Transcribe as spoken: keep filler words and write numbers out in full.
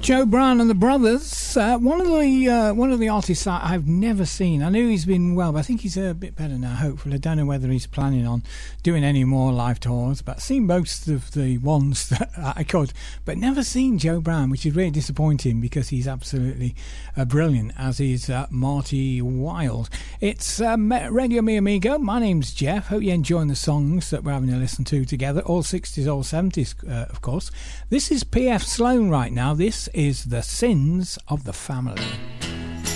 Joe Brown and the Brothers, uh, one of the uh, one of the artists that I've never seen. I knew he's been well, but I think he's a bit better now, hopefully. I don't know whether he's planning on doing any more live tours, but I've seen most of the ones that I could, but never seen Joe Brown, which is really disappointing because he's absolutely uh, brilliant, as is uh, Marty Wilde. It's um, Radio Mi Amigo. My name's Jeff. Hope you're enjoying the songs that we're having to listen to together. All sixties, all seventies, uh, of course. This is P F Sloan right now. This is The Sins of the Family.